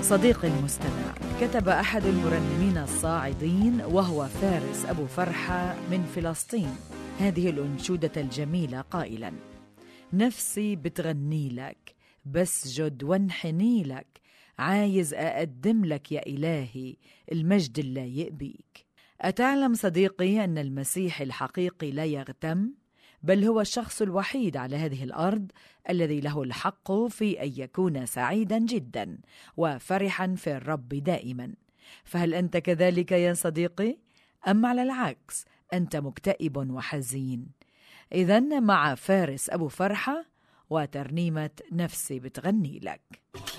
صديقي المستمع، كتب أحد المرنمين الصاعدين وهو فارس أبو فرحة من فلسطين هذه الأنشودة الجميلة قائلاً: نفسي بتغني لك، بسجد وانحني لك، عايز أقدم لك يا إلهي المجد اللايق بيك. أتعلم صديقي أن المسيح الحقيقي لا يغتم، بل هو الشخص الوحيد على هذه الأرض الذي له الحق في أن يكون سعيدا جدا وفرحا في الرب دائما. فهل أنت كذلك يا صديقي؟ أم على العكس أنت مكتئب وحزين؟ إذن مع فارس أبو فرحة وترنيمة نفسي بتغني لك.